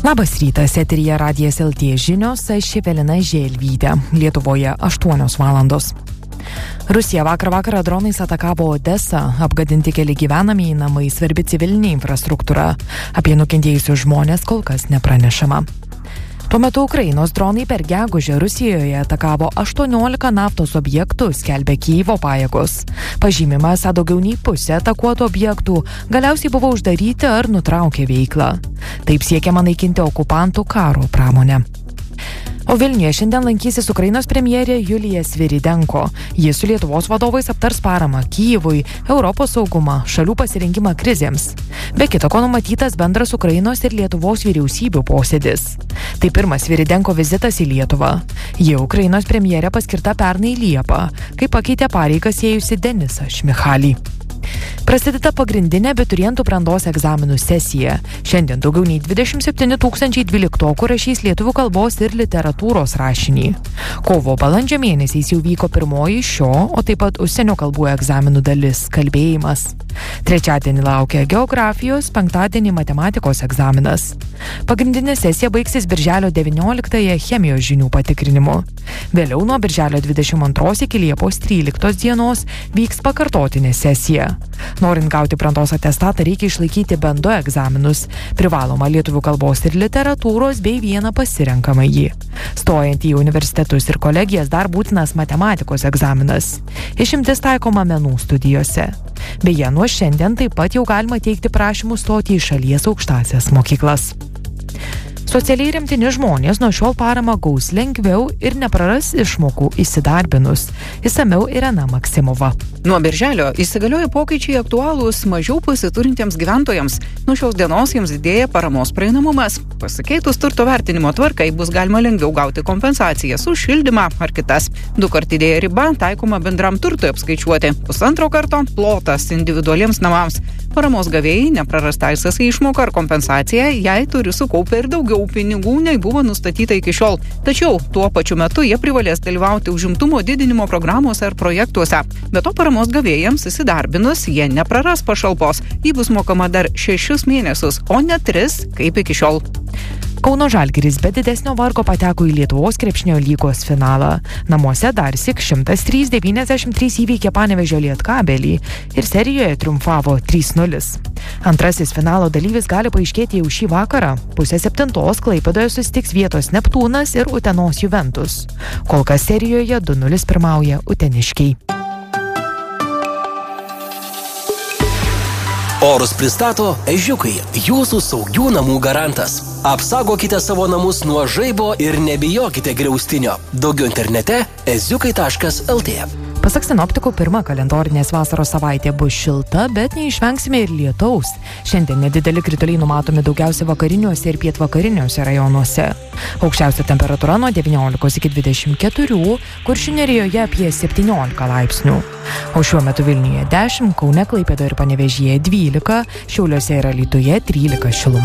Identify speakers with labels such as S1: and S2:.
S1: Labas rytas, eteryje Radijas LT žinios, aš Evelina Želvytė. Lietuvoje 8 valandos. Rusija vakar vakarą dronais atakavo Odesą, apgadinti keli gyvenamieji namai, svarbi civilinė infrastruktūra. Apie nukentėjusius žmonės kol kas nepranešama. Tuo metu Ukrainos dronai per gegužę Rusijoje atakavo 18 naftos objektų, skelbė Kijevo pajėgos. Pažymima, esą daugiau nei pusė atakuotų objektų galiausiai buvo uždaryti ar nutraukė veiklą. Taip siekiama naikinti okupantų karo pramonę. O Vilniuje šiandien lankysis Ukrainos premjerė Julija Sviridenko. Ji su Lietuvos vadovais aptars paramą Kijevui, Europos saugumą, šalių pasirengimą krizėms. Be kita ko numatytas bendras Ukrainos ir Lietuvos vyriausybių posėdis. Tai pirmas Sviridenko vizitas į Lietuvą. Ji Ukrainos premjerė paskirta pernai Liepą, kai pakeitė pareigas ėjusi Denisą Šmichalį. Prasideda pagrindinė abiturientų brandos egzaminų sesija. Šiandien daugiau nei 27 000 dvyliktokų rašys lietuvių kalbos ir literatūros rašinį. Kovo-balandžio mėnesiais jau vyko pirmoji šio, o taip pat užsienio kalbų egzaminų dalis – kalbėjimas. Trečiadienį laukia geografijos, penktadienį matematikos egzaminas. Pagrindinė sesija baigsis birželio 19-ąją chemijos žinių patikrinimu. Vėliau nuo birželio 22 iki Liepos 13 dienos vyks pakartotinė sesija. Norint gauti brandos atestatą, reikia išlaikyti bent 2 egzaminus, privaloma lietuvių kalbos ir literatūros bei vieną pasirenkamąjį. Stojant į universitetus ir kolegijas dar būtinas matematikos egzaminas. Išimtis taikoma menų studijose. Beje, nuo šiandien taip pat jau galima teikti prašymus stoti į šalies aukštąsias mokyklas. Socialiai remtini žmonės nuo šiol paramą gaus lengviau ir nepraras išmokų įsidarbinus. Išsamiau Irena Maksimova.
S2: Nuo birželio įsigalioja pokyčiai aktualūs mažiau pasiturintiems gyventojams. Nuo šios dienos jiems didėja paramos prieinamumas. Pasikeitus turto vertinimo tvarkai bus galima lengviau gauti kompensacijas už šildymą ar kitas. 2-kart didėja riba, taikoma bendram turtui apskaičiuoti. 1,5 karto plotas individualiems namams. Paramos gavėjai nepraras teisės į išmoką ar kompensaciją, jei turi sukaupę ir daugiau pinigų, nei buvo nustatyta iki šiol. Tačiau tuo pačiu metu jie privalės dalyvauti užimtumo didinimo programuose ar projektuose. Be to paramos gavėjams įsidarbinus, jie nepraras pašalpos. Ji bus mokama dar 6 mėnesius, o ne 3, kaip iki šiol.
S1: Kauno Žalgiris be didesnio vargo pateko į Lietuvos krepšinio lygos finalą. Namuose darsyk 103-93 įveikė Panevėžio Lietkabelį ir serijoje triumfavo 3-0. Antrasis finalo dalyvis gali paaiškėti jau šį vakarą. 6:30 Klaipėdoje susitiks Vietos Neptūnas ir Utenos Juventus. Kol kas serijoje 2-0 pirmauja uteniškiai.
S3: Orus pristato Ežiukai, jūsų saugių namų garantas. Apsaugokite savo namus nuo žaibo ir nebijokite griaustinio. Daugiau internete eziukai.lt.
S1: Pasak sinoptikų, pirma kalendorinės vasaros savaitė bus šilta, bet neišvengsime ir lietaus. Šiandien nedideli krituliai numatomi daugiausia vakariniuose ir pietvakariniuose rajonuose. Aukščiausia temperatūra nuo 19 iki 24, Kuršių Nerijoje apie 17 laipsnių. O šiuo metu Vilniuje 10, Kaune, Klaipėdoje ir Panevėžyje 12, Šiauliuose ir Alytuje 13 šilumos.